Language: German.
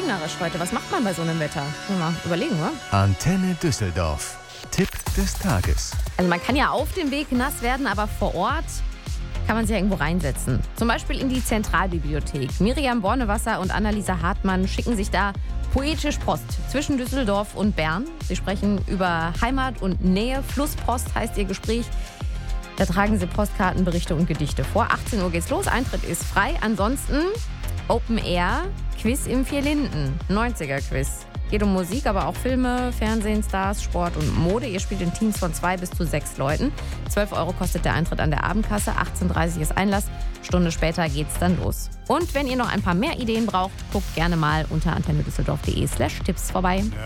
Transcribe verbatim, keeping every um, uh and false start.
regnerisch heute. Was macht man bei so einem Wetter? Mal überlegen, oder? Antenne Düsseldorf. Tipp des Tages. Also man kann ja auf dem Weg nass werden, aber vor Ort kann man sich ja irgendwo reinsetzen. Zum Beispiel in die Zentralbibliothek. Miriam Bornewasser und Annalisa Hartmann schicken sich da poetisch Post zwischen Düsseldorf und Bern. Sie sprechen über Heimat und Nähe. Flusspost heißt ihr Gespräch. Da tragen sie Postkarten, Berichte und Gedichte vor. achtzehn Uhr geht's los, Eintritt ist frei. Ansonsten Open Air, Quiz im Vierlinden, neunziger-Quiz. Geht um Musik, aber auch Filme, Fernsehen, Stars, Sport und Mode. Ihr spielt in Teams von zwei bis zu sechs Leuten. zwölf Euro kostet der Eintritt an der Abendkasse, achtzehn Uhr dreißig ist Einlass. Stunde später geht's dann los. Und wenn ihr noch ein paar mehr Ideen braucht, guckt gerne mal unter antennedüsseldorf.de slash Tipps vorbei.